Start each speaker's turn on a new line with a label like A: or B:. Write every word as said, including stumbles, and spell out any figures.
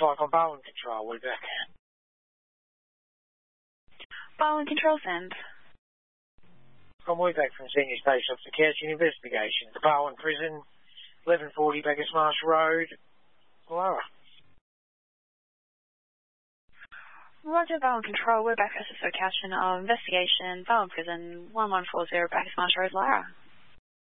A: five on Bowen Control, we're back.
B: Bowen Control, send.
A: I'm way back from Senior Station Officer Couching Investigation. The Bowen Prison, eleven forty Bacchus Marsh Road, Lara.
B: Roger, Bowen Control, we're back. Officer Couching of Investigation, Bowen Prison, one one four zero Bacchus Marsh Road, Lara.